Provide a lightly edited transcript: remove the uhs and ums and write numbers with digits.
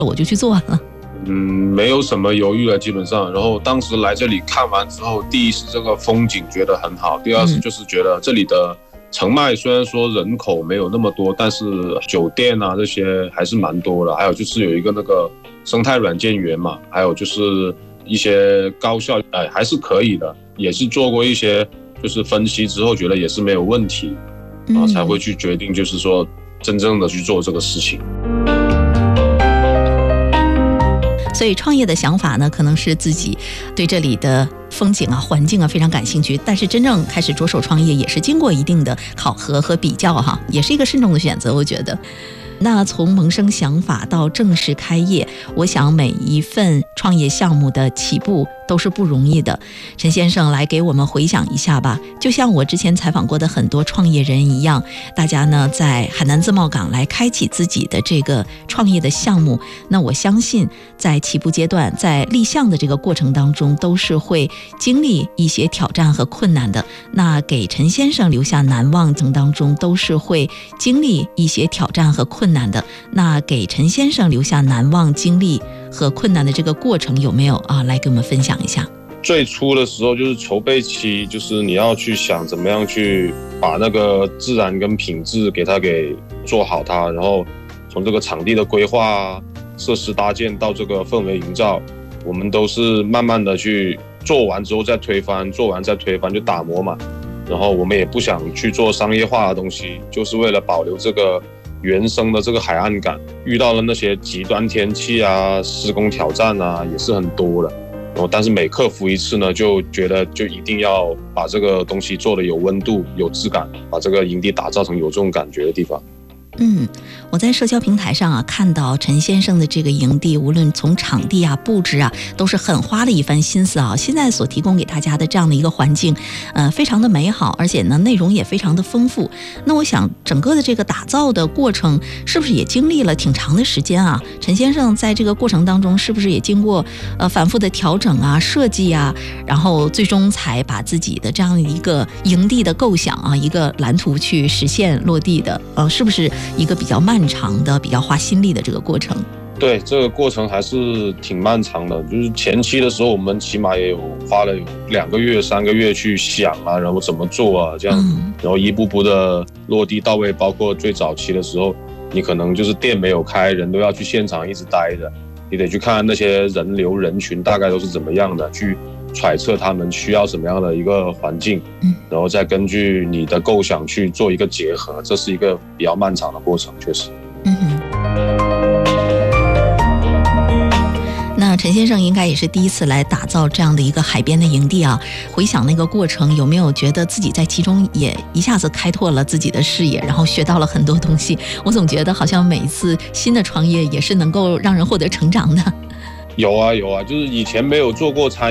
我就去做了。 没有什么犹豫了，基本上。然后当时来这里看完之后，第一是这个风景觉得很好，第二是就是觉得这里的澄迈虽然说人口没有那么多，但是酒店啊这些还是蛮多的。还有就是有一个那个生态软件园嘛，还有就是一些高校，还是可以的。也是做过一些就是分析之后，觉得也是没有问题，才会去决定就是说真正的去做这个事情。 所以创业的想法呢，可能是自己对这里的风景啊、环境啊非常感兴趣，但是真正开始着手创业，也是经过一定的考核和比较哈，也是一个慎重的选择，我觉得。那从萌生想法到正式开业，我想每一份创业项目的起步都是不容易的。陈先生来给我们回想一下吧，就像我之前采访过的很多创业人一样，大家呢在海南自贸港来开启自己的这个创业的项目，那我相信在起步阶段，在立项的这个过程当中，都是会经历一些挑战和困难的。那给陈先生留下难忘当中，都是会经历一些挑战和困难的。那给陈先生留下难忘经历和困难的这个过程有没有啊？来给我们分享一下。 最初的时候就是筹备期，就是你要去想怎么样去把那个自然跟品质给做好它，然后从这个场地的规划、设施搭建到这个氛围营造，我们都是慢慢的去做完之后再推翻，做完再推翻，就打磨嘛。然后我们也不想去做商业化的东西，就是为了保留这个原生的这个海岸感。遇到了那些极端天气啊、施工挑战啊，也是很多的。然后但是每克服一次呢，就觉得就一定要把这个东西做得有温度、有质感，把这个营地打造成有这种感觉的地方。 我在社交平台上啊看到陈先生的这个营地，无论从场地啊、布置啊，都是很花了一番心思啊。现在所提供给大家的这样的一个环境，非常的美好，而且呢内容也非常的丰富。那我想整个的这个打造的过程，是不是也经历了挺长的时间啊？陈先生在这个过程当中，是不是也经过反复的调整啊、设计啊，然后最终才把自己的这样一个营地的构想啊、一个蓝图去实现落地的？是不是一个比较漫长的、比较花心力的这个过程？ 对，这个过程还是挺漫长的。就是前期的时候，我们起码也有花了2个月、3个月去想啊，然后怎么做啊，这样，然后一步步的落地到位。包括最早期的时候，你可能就是店没有开，人都要去现场一直待着，你得去看那些人流人群大概都是怎么样的，去揣测他们需要什么样的一个环境，然后再根据你的构想去做一个结合，这是一个比较漫长的过程，确实。 那陈先生应该也是第一次来打造这样的一个海边的营地啊，回想那个过程，有没有觉得自己在其中也一下子开拓了自己的视野，然后学到了很多东西？我总觉得好像每一次新的创业也是能够让人获得成长的。 有啊，就是以前没有做过餐